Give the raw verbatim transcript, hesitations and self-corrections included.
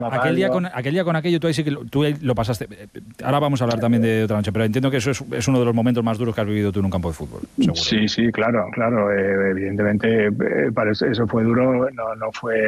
Aquel día, con, aquel día con aquello, tú ahí sí que lo, tú ahí lo pasaste. Ahora vamos a hablar también de otra noche, pero entiendo que eso es, es uno de los momentos más duros que has vivido tú en un campo de fútbol, seguro. Sí, sí, claro, claro. Eh, evidentemente, eh, para eso, eso fue duro, no, no fue